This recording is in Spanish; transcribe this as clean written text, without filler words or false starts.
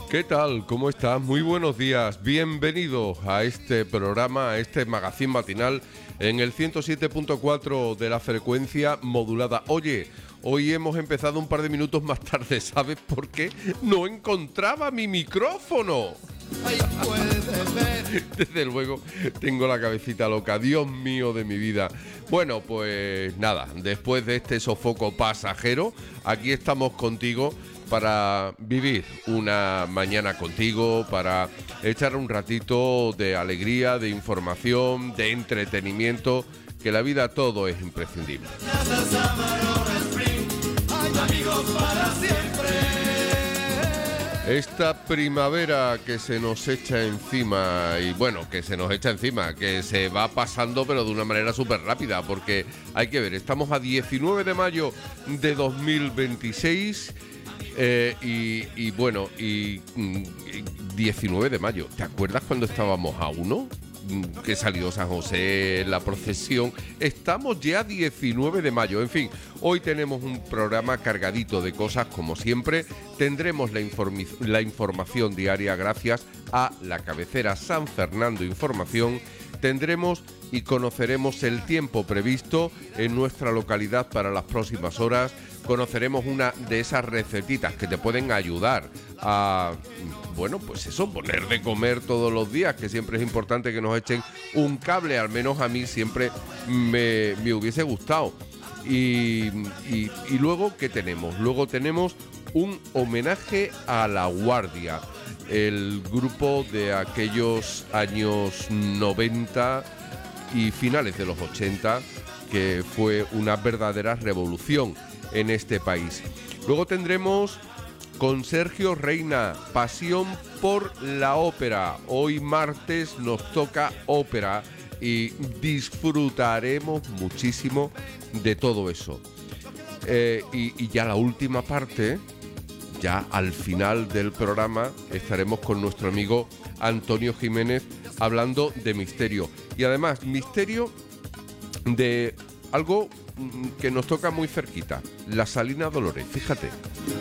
¿Qué tal? ¿Cómo estás? Muy buenos días. Bienvenidos a este programa, a este magazín matinal en el 107.4 de la frecuencia modulada. Oye, hoy hemos empezado un par de minutos más tarde, ¿sabes por qué? No encontraba mi micrófono. Desde luego tengo la cabecita loca, Dios mío de mi vida. Bueno, pues nada, después de este sofoco pasajero, aquí estamos contigo para vivir una mañana contigo, para echar un ratito de alegría, de información, de entretenimiento, que la vida todo es imprescindible. Esta primavera que se nos echa encima, y bueno, que se nos echa encima, que se va pasando pero de una manera súper rápida, porque hay que ver, estamos a 19 de mayo de 2026 y bueno, 19 de mayo, ¿te acuerdas cuando estábamos a 1? Que salió San José, la procesión. Estamos ya 19 de mayo. En fin, hoy tenemos un programa cargadito de cosas como siempre. Tendremos la información diaria gracias a la cabecera San Fernando Información. Tendremos y conoceremos el tiempo previsto en nuestra localidad para las próximas horas. Conoceremos una de esas recetitas que te pueden ayudar a, bueno, pues eso, poner de comer todos los días, que siempre es importante que nos echen un cable, al menos a mí siempre me hubiese gustado. Y luego, ¿qué tenemos? Luego tenemos un homenaje a La Guardia, el grupo de aquellos años 90 y finales de los 80, que fue una verdadera revolución en este país. Luego tendremos con Sergio Reina, pasión por la ópera. Hoy martes nos toca ópera y disfrutaremos muchísimo de todo eso. Y ya la última parte, ya al final del programa, estaremos con nuestro amigo Antonio Jiménez hablando de misterio. Y además, misterio de algo que nos toca muy cerquita, la Salina Dolores, fíjate.